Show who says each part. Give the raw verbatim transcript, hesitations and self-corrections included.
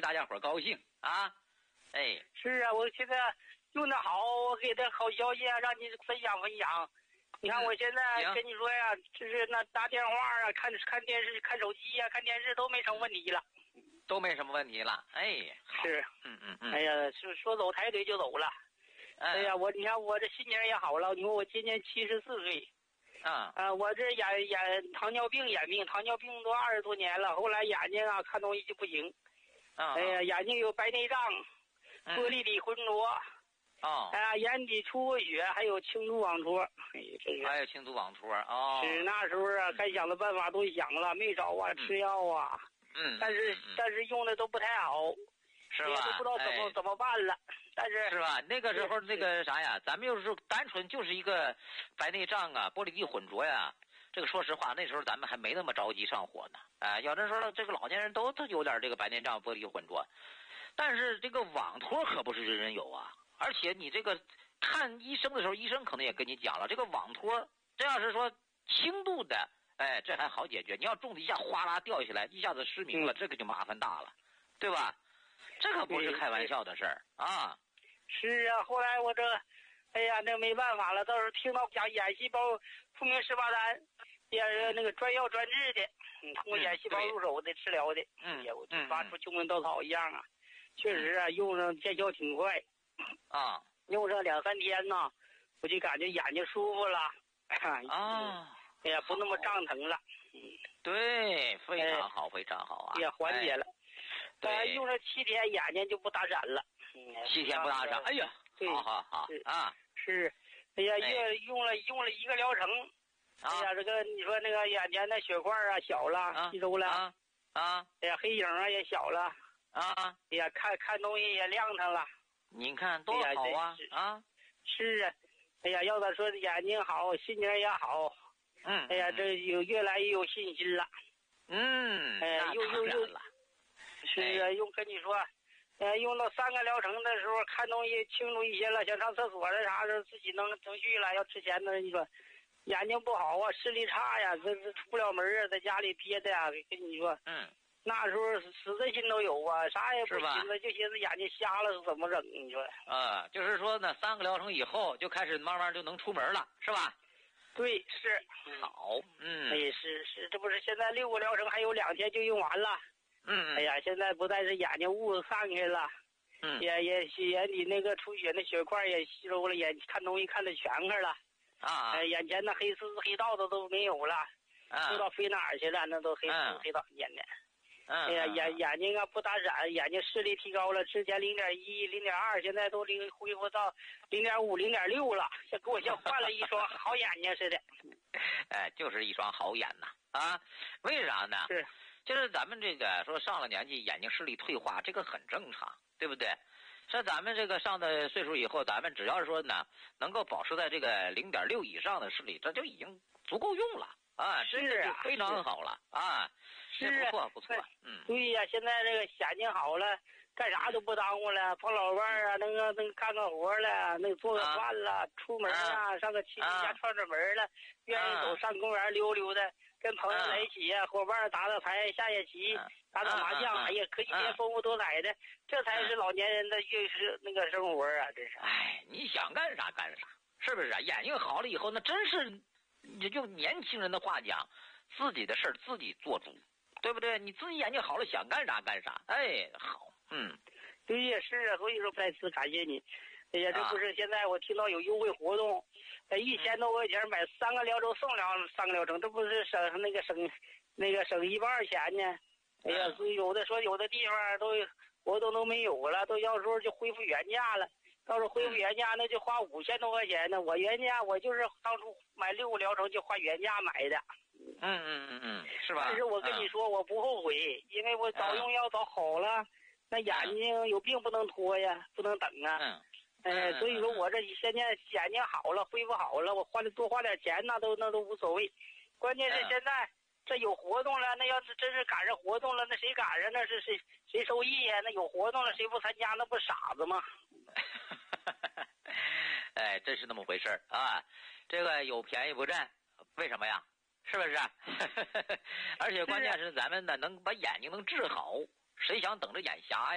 Speaker 1: 大家伙高兴啊！哎，
Speaker 2: 是啊，我现在用的好，我给他好消息啊，让你分享分享。你看我现在跟你说呀，就是那打电话啊，看看电视、看手机呀、看电视都没成问题了，
Speaker 1: 都没什么问题了。哎，
Speaker 2: 是，
Speaker 1: 嗯嗯嗯。
Speaker 2: 哎呀，说说走抬腿就走了。
Speaker 1: 哎,
Speaker 2: 哎呀，我你看我这心情也好了。你说我今年七十四岁，
Speaker 1: 啊
Speaker 2: 啊，我这眼眼糖尿病眼病，糖尿病都二十多年了，后来眼睛啊看东西就不行。
Speaker 1: 啊，
Speaker 2: 哎呀，眼睛有白内障，玻璃体浑浊。
Speaker 1: 哦，
Speaker 2: 哎呀，眼底出过血，还有轻度网脱，哎，这是
Speaker 1: 还有轻度网脱哦。
Speaker 2: 是那时候啊，该想的办法都想了，没找啊，吃药啊，
Speaker 1: 嗯，
Speaker 2: 但是、嗯、但是用的都不太好，
Speaker 1: 是吧？
Speaker 2: 也都不知道怎么、
Speaker 1: 哎、
Speaker 2: 怎么办了。但是
Speaker 1: 是吧？那个时候那个啥呀，咱们又是单纯就是一个白内障啊，玻璃体混浊呀。这个说实话，那时候咱们还没那么着急上火呢。哎、呃，有的时候这个老年人都都有点这个白内障、玻璃体混浊，但是这个网脱可不是人人有啊。而且你这个看医生的时候，医生可能也跟你讲了，这个网脱，这要是说轻度的，哎，这还好解决。你要重的一下哗啦掉下来，一下子失明了，嗯、这个就麻烦大了，对吧？这可不是开玩笑的事儿啊。
Speaker 2: 是啊，后来我这，哎呀，那没办法了，到时候听到讲眼细胞透明十八单，也是那个专药专治的，嗯，通过眼细胞入手的治疗的，
Speaker 1: 嗯，
Speaker 2: 哎我就发出救命稻草一样啊，嗯、确实啊，用上见效挺快。
Speaker 1: 啊，
Speaker 2: 用上两三天呢，我就感觉眼睛舒服了，
Speaker 1: 啊，
Speaker 2: 哎呀，不那么胀疼了，嗯，
Speaker 1: 对，非常好，哎、非常好啊，
Speaker 2: 也缓解了。
Speaker 1: 对、
Speaker 2: 呃，用了七天，眼睛就不打闪了。嗯，
Speaker 1: 七天不打闪，哎呀，
Speaker 2: 对，
Speaker 1: 好好好啊，
Speaker 2: 是，哎呀，越用了用了一个疗程，哎呀，这个你说那个眼前的血块啊小了，吸收了，
Speaker 1: 啊啊，
Speaker 2: 哎呀，黑影啊也小了，
Speaker 1: 啊，
Speaker 2: 哎呀，看看东西也亮堂了。
Speaker 1: 您看多好啊！啊，
Speaker 2: 是啊，哎呀，要他说眼睛好，心情也好，
Speaker 1: 嗯，
Speaker 2: 哎呀，这有越来越有信心了，
Speaker 1: 嗯，
Speaker 2: 哎呀，又又又
Speaker 1: 了，
Speaker 2: 是啊，用跟你说，呃，用到三个疗程的时候，看东西清楚一些了，想上厕所了啥的，自己能能去了。要之前呢，你说眼睛不好啊，视力差呀，这这出不了门啊，在家里憋的呀，跟你说，
Speaker 1: 嗯。
Speaker 2: 那时候死的心都有啊，啥也不寻思，就寻思眼睛瞎了怎么整？你说？
Speaker 1: 啊、呃，就是说呢，三个疗程以后就开始慢慢就能出门了，是吧？
Speaker 2: 对，是。
Speaker 1: 好，嗯，
Speaker 2: 哎，是是，这不是现在六个疗程还有两天就用完了。
Speaker 1: 嗯，
Speaker 2: 哎呀，现在不但是眼睛雾散开了，
Speaker 1: 嗯，
Speaker 2: 也也眼底那个出血的血块也吸收了，眼看东西看得全块了。
Speaker 1: 啊，
Speaker 2: 哎，眼前的黑丝黑道子都没有了，
Speaker 1: 啊，
Speaker 2: 不知道飞哪儿去了，那都黑丝、嗯、黑道眼的。哎呀，眼眼睛啊不打闪，眼睛视力提高了，之前零点一、零点二，现在都零恢复到零点五、零点六了，像给我像换了一双好眼睛似的。
Speaker 1: 哎，就是一双好眼呐！啊，为啥呢？
Speaker 2: 是，
Speaker 1: 就是咱们这个说上了年纪，眼睛视力退化，这个很正常，对不对？像咱们这个上的岁数以后，咱们只要是说呢，能够保持在这个零点六以上的视力，这就已经足够用了啊，真的就非常好了啊。
Speaker 2: 是
Speaker 1: 不错不错，嗯，
Speaker 2: 对呀，现在这个眼睛好了，干啥都不耽误了，碰老伴儿啊，那个那个干个活了，那个做个饭了，啊、出门啊，啊上个亲戚家串串门了，啊、愿意走上公园溜溜的，跟朋友在一起啊，伙伴打打牌、下下棋、啊、打打麻将，哎呀，可以天丰富多彩的，这才是老年人的越是那个生活啊，真是。
Speaker 1: 哎，你想干啥干啥，是不是啊？眼睛好了以后，那真是，用年轻人的话讲，自己的事儿自己做主。对不对？你自己眼睛好了，想干啥干啥。哎，好，嗯，
Speaker 2: 对也是啊。所以说再次感谢你。哎呀，这不是现在我听到有优惠活动，呃、啊，一千多块钱买三个疗程送两三个疗程，这不是省那个省那个省一半钱呢？哎呀，所以有的说有的地方都活动都没有了，都要时候就恢复原价了。到时候恢复原价那就花五千多块钱呢。我原价我就是当初买六个疗程就花原价买的。
Speaker 1: 嗯嗯嗯嗯，是吧？
Speaker 2: 但是我跟你说，嗯、我不后悔，因为我早用药早好了，嗯、那眼睛有病不能拖呀，不能等啊。
Speaker 1: 嗯。
Speaker 2: 呃，所以说我这现在眼睛好了，恢复好了，我花的多花点钱那都那都无所谓。关键是现在、嗯、这有活动了，那要是真是赶上活动了，那谁赶上那是谁谁受益呀？那有活动了谁不参加？那不傻子吗？
Speaker 1: 哎，真是那么回事啊！这个有便宜不占，为什么呀？是不是？而且关键是咱们呢，能把眼睛能治好，谁想等着眼瞎呀？